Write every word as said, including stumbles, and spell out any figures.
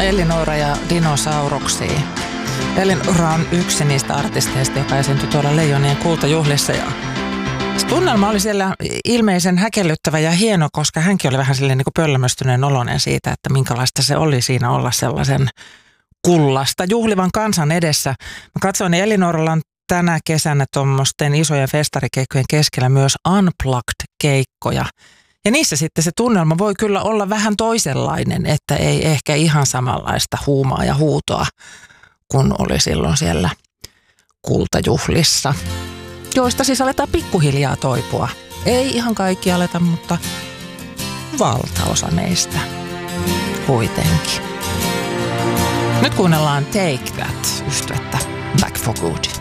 Elinora ja dinosauruksia. Elinora on yksi niistä artisteista, joka esiintyi tuolla Leijonien kultajuhlissa. Ja tunnelma oli siellä ilmeisen häkellyttävä ja hieno, koska hänkin oli vähän silleen niin kuin pöllämöstyneen oloinen siitä, että minkälaista se oli siinä olla sellaisen kullasta juhlivan kansan edessä. Mä katsoin, niin Elinoralla on tänä kesänä tuommoisten isojen festarikeikkojen keskellä myös unplugged-keikkoja. Ja niissä sitten se tunnelma voi kyllä olla vähän toisenlainen, että ei ehkä ihan samanlaista huumaa ja huutoa, kun oli silloin siellä kultajuhlissa, joista siis aletaan pikkuhiljaa toipua. Ei ihan kaikki aleta, mutta valtaosa meistä kuitenkin. Nyt kuunnellaan Take That -yhtyettä Back for Good.